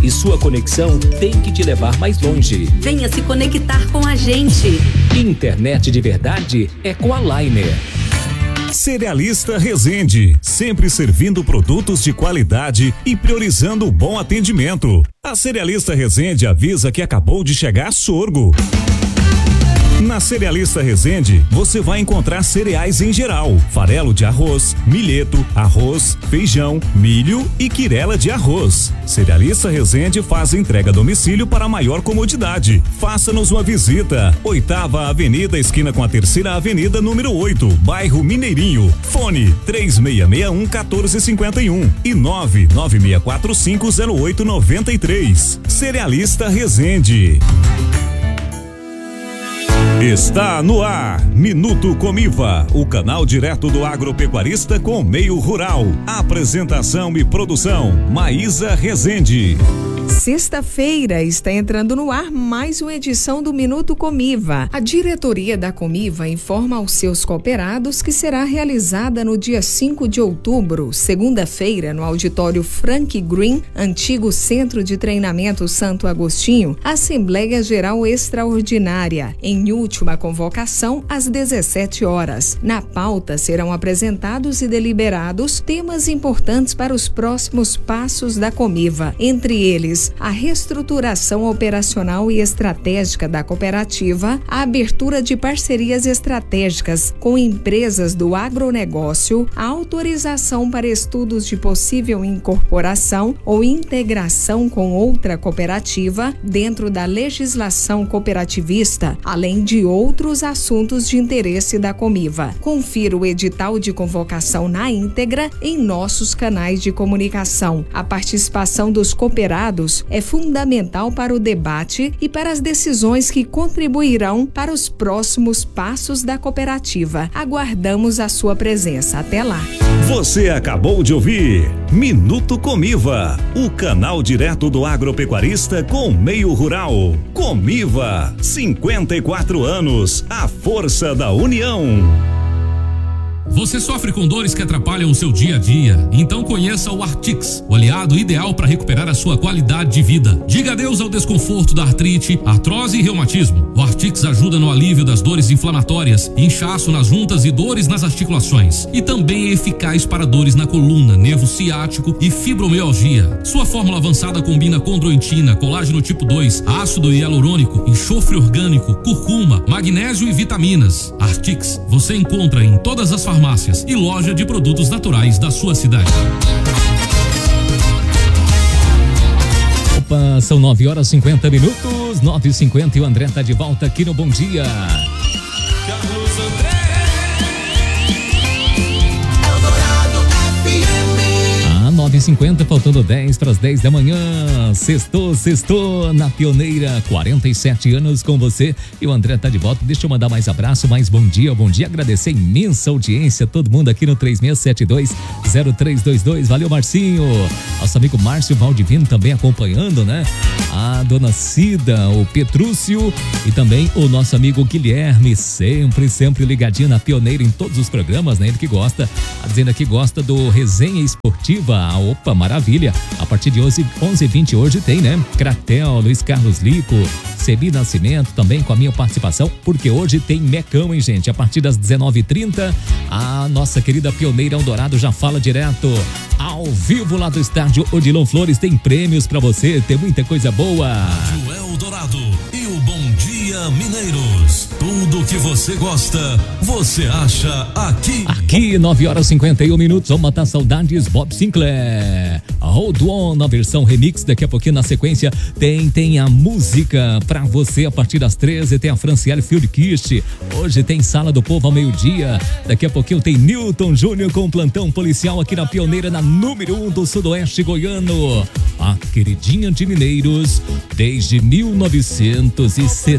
e sua conexão tem que te levar mais longe. Venha se conectar com a gente. Internet de verdade é com a Liner. Cerealista Resende, sempre servindo produtos de qualidade e priorizando o bom atendimento. A Cerealista Resende avisa que acabou de chegar sorgo. Na Cerealista Resende, você vai encontrar cereais em geral, farelo de arroz, milheto, arroz, feijão, milho e quirela de arroz. Cerealista Resende faz entrega a domicílio para maior comodidade. Faça-nos uma visita. 8ª Avenida, esquina com a 3ª Avenida, número 8, bairro Mineirinho. Fone 3661-1451 e 996450893. Cerealista Resende. Está no ar, Minuto Comiva, o canal direto do agropecuarista com o meio rural. Apresentação e produção, Maísa Rezende. Sexta-feira está entrando no ar mais uma edição do Minuto Comiva. A diretoria da Comiva informa aos seus cooperados que será realizada no dia 5 de outubro, segunda-feira, no auditório Frank Green, antigo Centro de Treinamento Santo Agostinho, Assembleia Geral Extraordinária, em última convocação às 17 horas. Na pauta serão apresentados e deliberados temas importantes para os próximos passos da Comiva, entre eles a reestruturação operacional e estratégica da cooperativa, a abertura de parcerias estratégicas com empresas do agronegócio, a autorização para estudos de possível incorporação ou integração com outra cooperativa dentro da legislação cooperativista, além de outros assuntos de interesse da Comiva. Confira o edital de convocação na íntegra em nossos canais de comunicação. A participação dos cooperados é fundamental para o debate e para as decisões que contribuirão para os próximos passos da cooperativa. Aguardamos a sua presença. Até lá. Você acabou de ouvir Minuto Comiva, o canal direto do agropecuarista com o meio rural. Comiva, 54 anos, a força da união. Você sofre com dores que atrapalham o seu dia a dia? Então conheça o Artix, o aliado ideal para recuperar a sua qualidade de vida. Diga adeus ao desconforto da artrite, artrose e reumatismo. O Artix ajuda no alívio das dores inflamatórias, inchaço nas juntas e dores nas articulações. E também é eficaz para dores na coluna, nervo ciático e fibromialgia. Sua fórmula avançada combina condroitina, colágeno tipo 2, ácido hialurônico, enxofre orgânico, curcuma, magnésio e vitaminas. Artix você encontra em todas as farmácias e loja de produtos naturais da sua cidade. Opa, são 9h50, 9h50 e o André tá de volta aqui no Bom Dia. Carlos André. 9h50, faltando 10 para as 10 da manhã. Sextou na Pioneira, 47 anos com você. E o André tá de volta. Deixa eu mandar mais abraço, mais bom dia. Agradecer a imensa audiência, todo mundo aqui no 3672-0322. Valeu, Marcinho. Nosso amigo Márcio Valdivino também acompanhando, né? A dona Cida, o Petrúcio e também o nosso amigo Guilherme, sempre ligadinho na Pioneira em todos os programas, né? Ele que gosta, dizendo que gosta do Resenha Esportiva. Opa, maravilha. A partir de 11h20 hoje tem, né? Cratel, Luiz Carlos Lico, Sebi Nascimento também com a minha participação, porque hoje tem Mecão, hein, gente? A partir das 19h30, a nossa querida Pioneira Eldorado já fala direto ao vivo lá do estádio Odilon Flores. Tem prêmios pra você, tem muita coisa boa. Rádio Eldorado e o Bom Dia Mineiros. Tudo que você gosta, você acha aqui. Aqui, 9h51. Vamos matar saudades, Bob Sinclair. Hold On na versão remix. Daqui a pouquinho na sequência tem a música pra você a partir das 13. Tem a Franciele Fieldkist. Hoje tem Sala do Povo ao meio-dia. Daqui a pouquinho tem Newton Júnior com plantão policial aqui na Pioneira, na número 1 do Sudoeste Goiano. A queridinha de Mineiros desde 1970.